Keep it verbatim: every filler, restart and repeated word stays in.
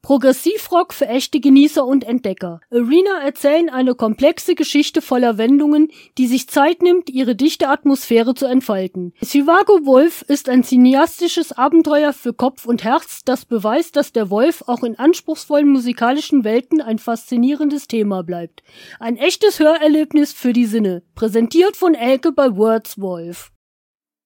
Progressivrock für echte Genießer und Entdecker. Arena erzählen eine komplexe Geschichte voller Wendungen, die sich Zeit nimmt, ihre dichte Atmosphäre zu entfalten. Chihuahua Wolf ist ein cineastisches Abenteuer für Kopf und Herz, das beweist, dass der Wolf auch in anspruchsvollen musikalischen Welten ein faszinierendes Thema bleibt. Ein echtes Hörerlebnis für die Sinne. Präsentiert von Elke bei Words Wolf.